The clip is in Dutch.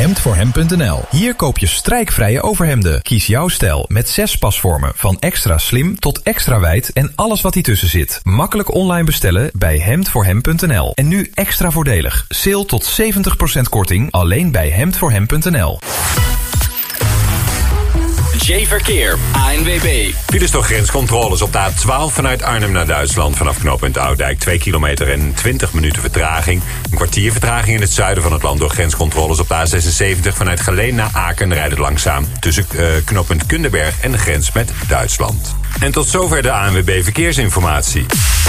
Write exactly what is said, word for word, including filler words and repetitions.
hemd voor hem punt n l. Hier koop je strijkvrije overhemden. Kies jouw stijl met zes pasvormen. Van extra slim tot extra wijd en alles wat tussen zit. Makkelijk online bestellen bij hemd voor hem punt n l. En nu extra voordelig. Sale tot zeventig procent korting alleen bij hemd voor hem punt n l. J-Verkeer, A N W B. Files door grenscontroles op de A twaalf vanuit Arnhem naar Duitsland. Vanaf knooppunt Oudijk, twee kilometer en twintig minuten vertraging. Een kwartier vertraging in het zuiden van het land door grenscontroles op de A zesenzeventig. Vanuit Geleen naar Aken rijdt het langzaam. Tussen uh, knooppunt Kunderberg en de grens met Duitsland. En tot zover de A N W B Verkeersinformatie.